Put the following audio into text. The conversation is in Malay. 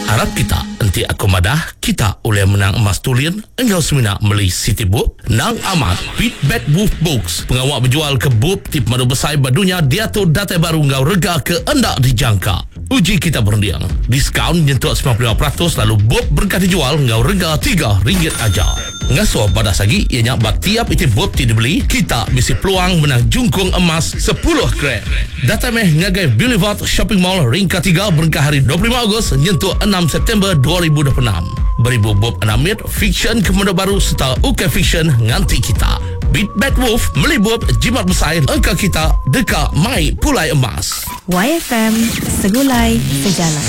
Harap kita nanti aku madah kita oleh menang emas tulian engkau semina beli City Boop nang amat Beat Bad Wolf Books pengawak berjual ke boop tip madu besar badunya dia tu data baru engkau rega ke anda dijangka. Uji kita berundiang diskaun nyentuh 95% lalu boop berkah dijual engkau rega RM3 aja. Ngasuh pada sagi ianya bak tiap itu boop ti dibeli kita misi peluang menang jungkung emas 10 gram. Data meh ngagai Boulevard Shopping Mall ring ketiga berkah hari 25 Ogos nyentuh 6 September 2026. Beribu bob anamit fiction kemudian baru serta UK fiction nganti kita. Beat Bad Wolf melibut jimat besar angka kita dekat mai pulai emas. YFM Segulai Sejalan.